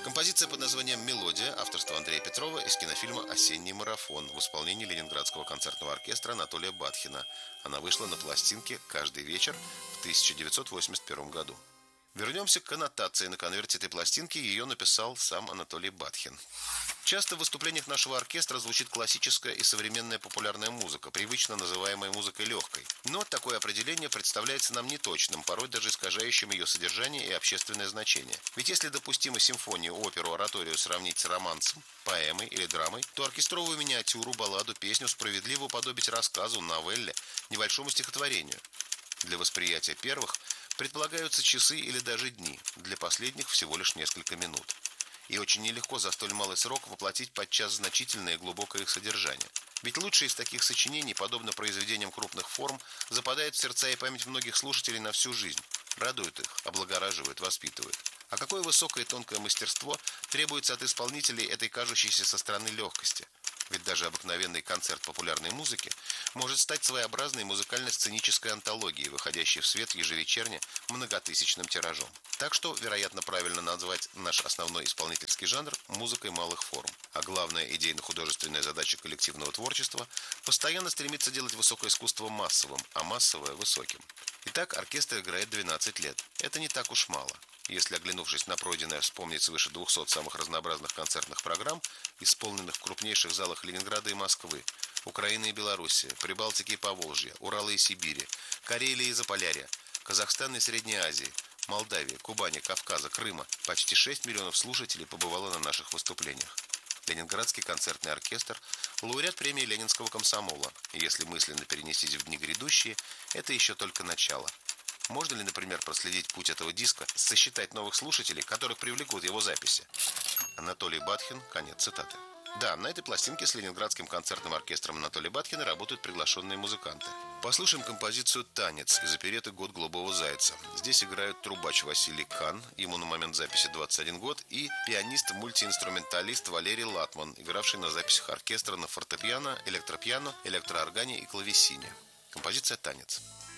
Композиция под названием «Мелодия» авторства Андрея Петрова из кинофильма «Осенний марафон» в исполнении Ленинградского концертного оркестра Анатолия Батхина. Она вышла на пластинке «Каждый вечер» в 1981 году. Вернемся к аннотации. На конверте этой пластинки ее написал сам Анатолий Батхин. Часто в выступлениях нашего оркестра звучит классическая и современная популярная музыка, привычно называемая музыкой легкой. Но такое определение представляется нам неточным, порой даже искажающим ее содержание и общественное значение. Ведь если допустимо симфонию, оперу, ораторию сравнить с романсом, поэмой или драмой, то оркестровую миниатюру, балладу, песню справедливо уподобить рассказу, новелле, небольшому стихотворению. Для восприятия первых предполагаются часы или даже дни, для последних всего лишь несколько минут. И очень нелегко за столь малый срок воплотить подчас значительное и глубокое их содержание. Ведь лучшие из таких сочинений, подобно произведениям крупных форм, западают в сердца и память многих слушателей на всю жизнь, радуют их, облагораживают, воспитывают. А какое высокое и тонкое мастерство требуется от исполнителей этой кажущейся со стороны легкости? Ведь даже обыкновенный концерт популярной музыки может стать своеобразной музыкально-сценической антологией, выходящей в свет ежевечерне многотысячным тиражом. Так что, вероятно, правильно назвать наш основной исполнительский жанр музыкой малых форм. А главная идейно-художественная задача коллективного творчества – постоянно стремиться делать высокое искусство массовым, а массовое – высоким. Итак, оркестр играет 12 лет. Это не так уж мало. Если, оглянувшись на пройденное, вспомнить свыше 200 самых разнообразных концертных программ, исполненных в крупнейших залах Ленинграда и Москвы, Украины и Белоруссии, Прибалтики и Поволжья, Урала и Сибири, Карелии и Заполярья, Казахстана и Средней Азии, Молдавии, Кубани, Кавказа, Крыма, почти 6 миллионов слушателей побывало на наших выступлениях. Ленинградский концертный оркестр – лауреат премии Ленинского комсомола. И если мысленно перенестись в дни грядущие, это еще только начало. Можно ли, например, проследить путь этого диска, сосчитать новых слушателей, которых привлекут его записи? Анатолий Батхин, конец цитаты. Да, на этой пластинке с Ленинградским концертным оркестром Анатолия Батхина работают приглашенные музыканты. Послушаем композицию «Танец» из оперетты «Год голубого зайца». Здесь играют трубач Василий Кан, ему на момент записи 21 год, и пианист-мультиинструменталист Валерий Латман, игравший на записях оркестра на фортепиано, электропиано, электрооргане и клавесине. Композиция «Танец».